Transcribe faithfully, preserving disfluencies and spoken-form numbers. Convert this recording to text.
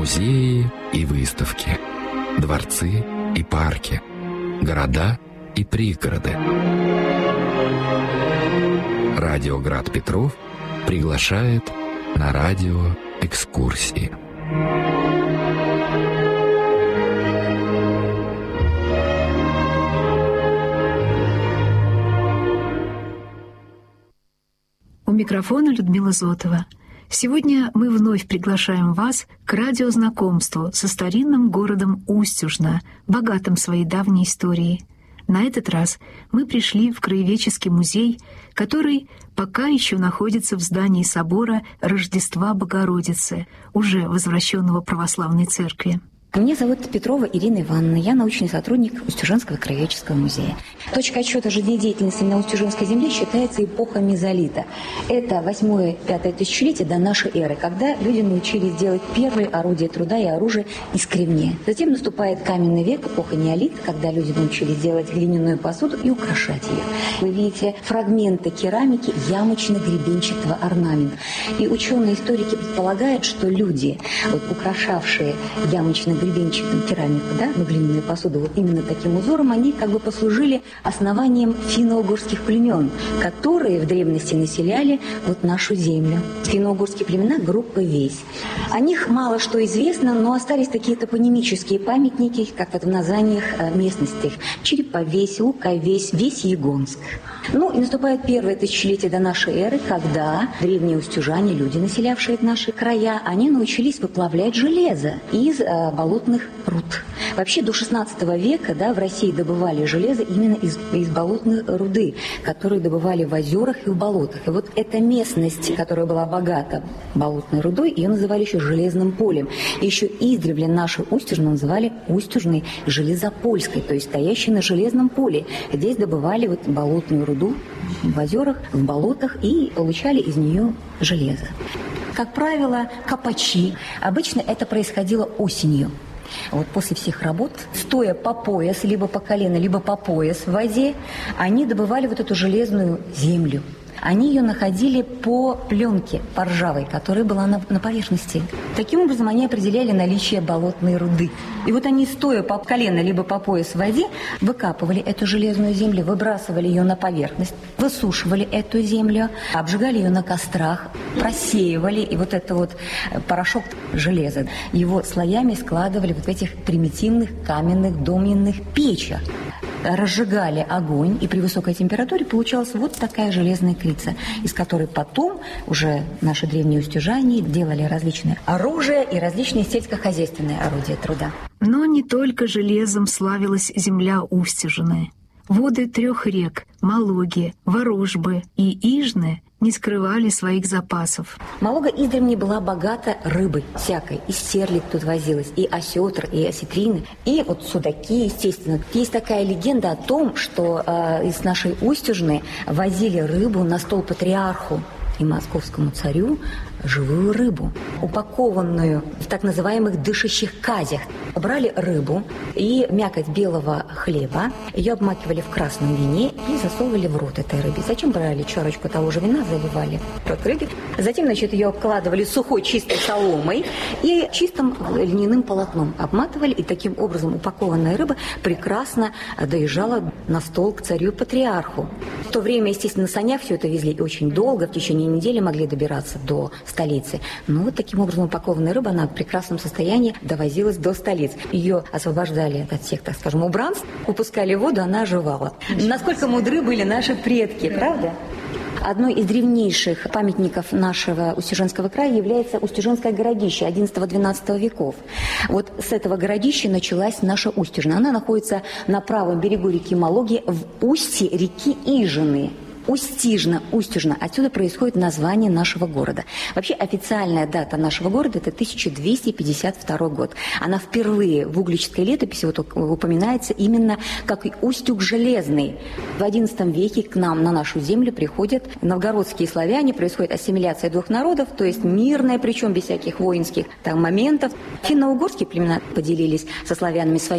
Музеи и выставки, дворцы и парки, города и пригороды. Радио Град Петров приглашает на радиоэкскурсии. У микрофона Людмила Зотова. Сегодня мы вновь приглашаем вас к радиознакомству со старинным городом Устюжна, богатым своей давней историей. На этот раз мы пришли в Краеведческий музей, который пока еще находится в здании собора Рождества Богородицы, уже возвращенного православной церкви. Меня зовут Петрова Ирина Ивановна, я научный сотрудник Устюжанского краеведческого музея. Точка отсчета жизнедеятельности на Устюжанской земле считается эпоха мезолита. Это восьмое-пятое тысячелетие до нашей эры, когда люди научились делать первые орудия труда и оружие из кремния. Затем наступает каменный век, эпоха неолита, когда люди научились делать глиняную посуду и украшать ее. Вы видите фрагменты керамики ямочно-гребенчатого орнамента. И ученые-историки предполагают, что люди, вот, украшавшие ямочно гребенчатым керамику, да, ну, глиняную посуду, вот именно таким узором, они как бы послужили основанием финно-угорских племен, которые в древности населяли вот нашу землю. Финно-угорские племена — группа Весь. О них мало что известно, но остались такие топонимические памятники, как вот в названиях местностей: Череповесь, Луковесь, Весь-Егонск. Ну и наступает первое тысячелетие до нашей эры, когда древние устюжане, люди, населявшие наши края, они научились выплавлять железо из э, болотных руд. Вообще до шестнадцатого века, да, в России добывали железо именно из, из болотной руды, которую добывали в озерах и в болотах. И вот эта местность, которая была богата болотной рудой, ее называли еще железным полем. И еще издревле нашу Устюжну называли Устюжной Железопольской, то есть стоящей на железном поле. Здесь добывали вот болотную руду в озерах, в болотах и получали из нее железо. Как правило, копачи. Обычно это происходило осенью. Вот после всех работ, стоя по пояс, либо по колено, либо по пояс в воде, они добывали вот эту железную землю. Они ее находили по пленке, по ржавой, которая была на, на поверхности. Таким образом, они определяли наличие болотной руды. И вот они, стоя по колено, либо по пояс в воде, выкапывали эту железную землю, выбрасывали ее на поверхность, высушивали эту землю, обжигали ее на кострах, просеивали, и вот это вот порошок железа, его слоями складывали вот в этих примитивных каменных доменных печах. Разжигали огонь, и при высокой температуре получалась вот такая железная клица, из которой потом уже наши древние устюжане делали различные оружия и различные сельскохозяйственные орудия труда. Но не только железом славилась земля Устюжны. Воды трех рек — Малоги, Ворожбы и Ижны — не скрывали своих запасов. Малога издревле была богата рыбой всякой. И стерлядь тут возилась, и осетр, и осетрины, и вот судаки, естественно. Есть такая легенда о том, что э, из нашей Устюжны возили рыбу на стол патриарху и московскому царю, живую рыбу, упакованную в так называемых дышащих казях. Брали рыбу и мякоть белого хлеба, ее обмакивали в красном вине и засовывали в рот этой рыбе. Зачем брали чарочку того же вина, заливали в рот рыбы. Затем, значит, ее обкладывали сухой чистой соломой и чистым льняным полотном обматывали, и таким образом упакованная рыба прекрасно доезжала на стол к царю-патриарху. В то время, естественно, на санях все это везли очень долго, в течение недели могли добираться до столицы. Но вот таким образом упакованная рыба, она в прекрасном состоянии довозилась до столиц. Ее освобождали от всех, так скажем, убранств, упускали в воду, она оживала. Насколько мудры были наши предки, правда? Одной из древнейших памятников нашего Устюжанского края является Устюжанское городище одиннадцатого-двенадцатого веков. Вот с этого городища началась наша Устюжна. Она находится на правом берегу реки Малоги в устье реки Ижины. Устижна, Устюжна. Отсюда происходит название нашего города. Вообще официальная дата нашего города – это тысяча двести пятьдесят второй год. Она впервые в угличской летописи вот упоминается именно как Устюг Железный. В одиннадцатом веке к нам, на нашу землю, приходят новгородские славяне, происходит ассимиляция двух народов, то есть мирная, причем без всяких воинских там моментов. Финно-угорские племена поделились со славянами своими